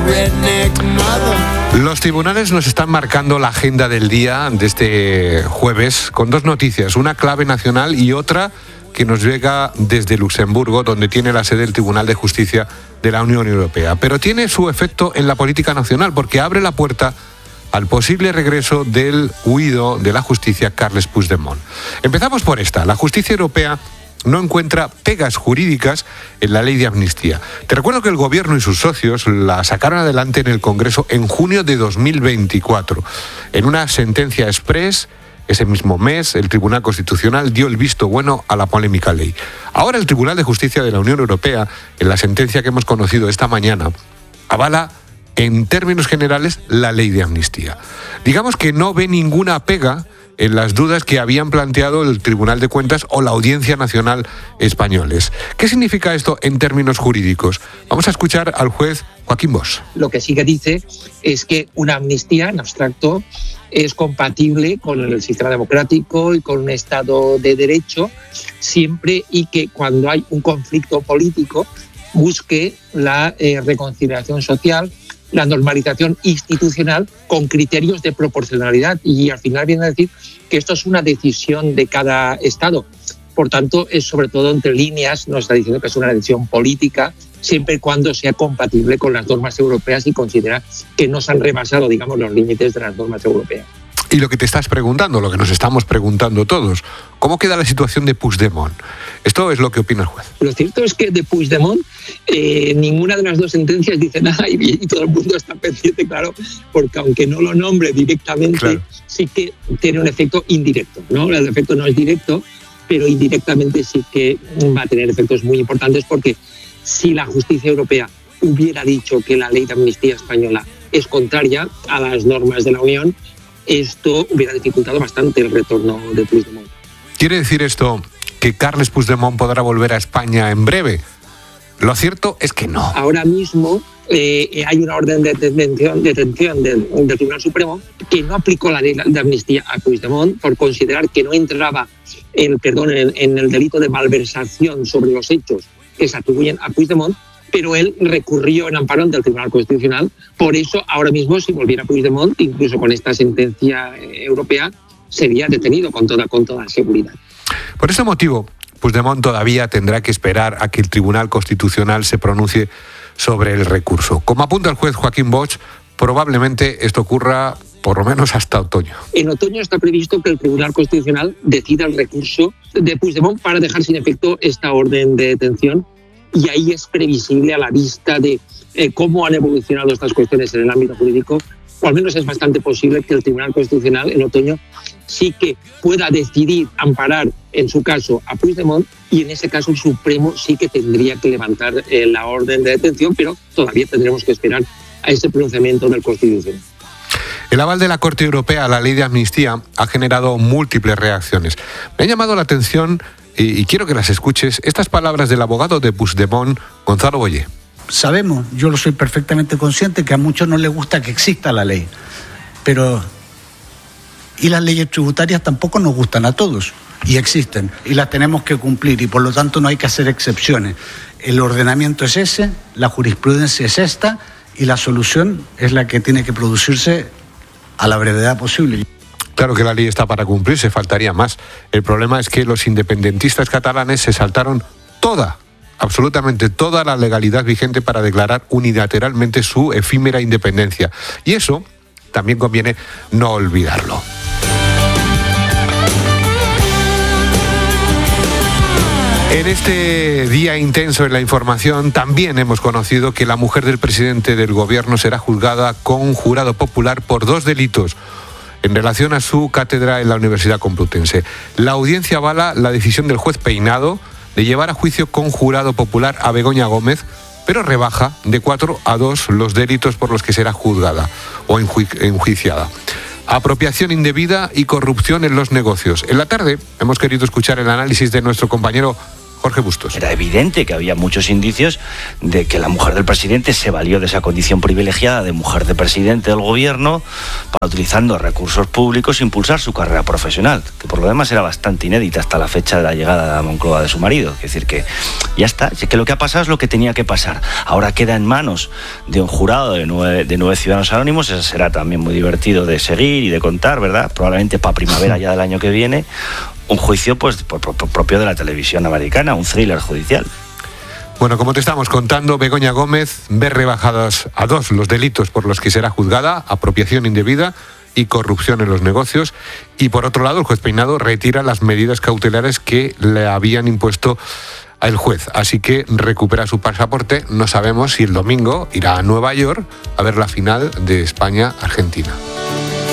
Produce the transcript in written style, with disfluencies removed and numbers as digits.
Los tribunales nos están marcando la agenda del día de este jueves con dos noticias, una clave nacional y otra que nos llega desde Luxemburgo, donde tiene la sede el Tribunal de Justicia de la Unión Europea. Pero tiene su efecto en la política nacional porque abre la puerta al posible regreso del huido de la justicia Carles Puigdemont. Empezamos por esta. La justicia europea no encuentra pegas jurídicas en la ley de amnistía. Te recuerdo que el gobierno y sus socios la sacaron adelante en el Congreso en junio de 2024. En una sentencia express, ese mismo mes, el Tribunal Constitucional dio el visto bueno a la polémica ley. Ahora el Tribunal de Justicia de la Unión Europea, en la sentencia que hemos conocido esta mañana, avala en términos generales la ley de amnistía. Digamos que no ve ninguna pega en las dudas que habían planteado el Tribunal de Cuentas o la Audiencia Nacional españoles. ¿Qué significa esto en términos jurídicos? Vamos a escuchar al juez Joaquín Bosch. Lo que sí que dice es que una amnistía, en abstracto, es compatible con el sistema democrático y con un Estado de Derecho, siempre y que cuando hay un conflicto político busque la reconciliación social, la normalización institucional con criterios de proporcionalidad. Y al final viene a decir que esto es una decisión de cada Estado. Por tanto, es sobre todo entre líneas, nos está diciendo que es una decisión política, siempre y cuando sea compatible con las normas europeas y considera que no se han rebasado, digamos, los límites de las normas europeas. Y lo que te estás preguntando, lo que nos estamos preguntando todos, ¿cómo queda la situación de Puigdemont? Esto es lo que opina el juez. Lo cierto es que de Puigdemont ninguna de las dos sentencias dice nada y todo el mundo está pendiente, claro, porque aunque no lo nombre directamente, claro, sí que tiene un efecto indirecto, ¿no? El efecto no es directo, pero indirectamente sí que va a tener efectos muy importantes, porque si la justicia europea hubiera dicho que la ley de amnistía española es contraria a las normas de la Unión, esto hubiera dificultado bastante el retorno de Puigdemont. ¿Quiere decir esto que Carles Puigdemont podrá volver a España en breve? Lo cierto es que no. Ahora mismo hay una orden de detención del Tribunal Supremo que no aplicó la ley de amnistía a Puigdemont por considerar que no entraba en el delito de malversación sobre los hechos que se atribuyen a Puigdemont, pero él recurrió en amparo ante el Tribunal Constitucional. Por eso, ahora mismo, si volviera Puigdemont, incluso con esta sentencia europea, sería detenido con toda seguridad. Por ese motivo, Puigdemont todavía tendrá que esperar a que el Tribunal Constitucional se pronuncie sobre el recurso. Como apunta el juez Joaquín Bosch, probablemente esto ocurra por lo menos hasta otoño. En otoño está previsto que el Tribunal Constitucional decida el recurso de Puigdemont para dejar sin efecto esta orden de detención. Y ahí es previsible, a la vista de cómo han evolucionado estas cuestiones en el ámbito jurídico, o al menos es bastante posible que el Tribunal Constitucional en otoño sí que pueda decidir amparar, en su caso, a Puigdemont, y en ese caso el Supremo sí que tendría que levantar la orden de detención, pero todavía tendremos que esperar a ese pronunciamiento del Constitucional. El aval de la Corte Europea a la ley de amnistía ha generado múltiples reacciones. Me ha llamado la atención, y quiero que las escuches, estas palabras del abogado de Puigdemont, Gonzalo Boyer. Sabemos, yo lo soy perfectamente consciente, que a muchos no les gusta que exista la ley, pero y las leyes tributarias tampoco nos gustan a todos, y existen, y las tenemos que cumplir, y por lo tanto no hay que hacer excepciones. El ordenamiento es ese, la jurisprudencia es esta, y la solución es la que tiene que producirse a la brevedad posible. Claro que la ley está para cumplirse, faltaría más. El problema es que los independentistas catalanes se saltaron absolutamente toda la legalidad vigente para declarar unilateralmente su efímera independencia. Y eso también conviene no olvidarlo. En este día intenso en la información también hemos conocido que la mujer del presidente del gobierno será juzgada con jurado popular por 2 delitos en relación a su cátedra en la Universidad Complutense. La audiencia avala la decisión del juez Peinado de llevar a juicio con jurado popular a Begoña Gómez, pero rebaja de 4 a 2 los delitos por los que será juzgada o enjuiciada. Apropiación indebida y corrupción en los negocios. En la tarde hemos querido escuchar el análisis de nuestro compañero Jorge Bustos. Era evidente que había muchos indicios de que la mujer del presidente se valió de esa condición privilegiada de mujer de presidente del gobierno para, utilizando recursos públicos, impulsar su carrera profesional, que por lo demás era bastante inédita hasta la fecha de la llegada a Moncloa de su marido. Es decir, que ya está, es que lo que ha pasado es lo que tenía que pasar. Ahora queda en manos de un jurado de nueve ciudadanos anónimos. Eso será también muy divertido de seguir y de contar, ¿verdad? Probablemente para primavera ya del año que viene, un juicio pues propio de la televisión americana, un thriller judicial. Bueno, como te estamos contando, Begoña Gómez ve rebajados a 2 los delitos por los que será juzgada: apropiación indebida y corrupción en los negocios. Y por otro lado, el juez Peinado retira las medidas cautelares que le habían impuesto el juez. Así que recupera su pasaporte. No sabemos si el domingo irá a Nueva York a ver la final de España-Argentina.